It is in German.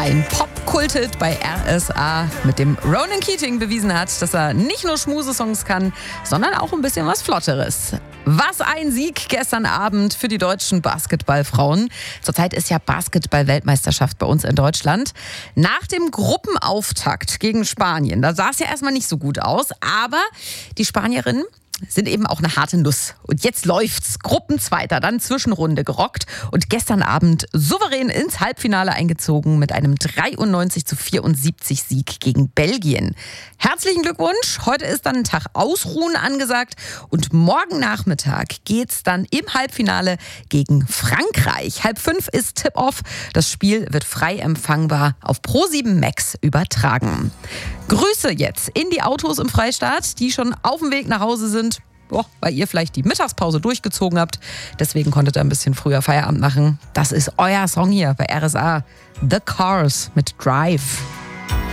Ein Pop-Kult-Hit bei RSA mit dem Ronan Keating bewiesen hat, dass er nicht nur Schmusesongs kann, sondern auch ein bisschen was Flotteres. Was ein Sieg gestern Abend für die deutschen Basketballfrauen. Zurzeit ist ja Basketball-Weltmeisterschaft bei uns in Deutschland. Nach dem Gruppenauftakt gegen Spanien, da sah es ja erstmal nicht so gut aus, aber die Spanierinnen sind eben auch eine harte Nuss. Und jetzt läuft's. Gruppenzweiter, dann Zwischenrunde gerockt und gestern Abend souverän ins Halbfinale eingezogen mit einem 93-74 Sieg gegen Belgien. Herzlichen Glückwunsch. Heute ist dann ein Tag Ausruhen angesagt und morgen Nachmittag geht's dann im Halbfinale gegen Frankreich. 4:30 ist Tip-Off. Das Spiel wird frei empfangbar auf Pro7 Max übertragen. Grüße jetzt in die Autos im Freistaat, die schon auf dem Weg nach Hause sind, weil ihr vielleicht die Mittagspause durchgezogen habt. Deswegen konntet ihr ein bisschen früher Feierabend machen. Das ist euer Song hier bei RSA. The Cars mit Drive.